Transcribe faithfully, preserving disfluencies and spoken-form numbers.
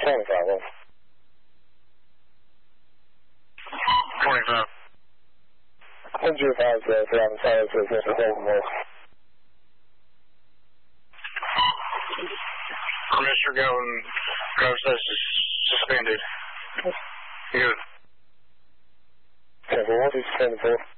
twenty-five. twenty-five. Would you advise the surrounding fire to Mister Holden? Commissioner Galvin, driver's license suspended. Good. Okay, well, what is suspended for?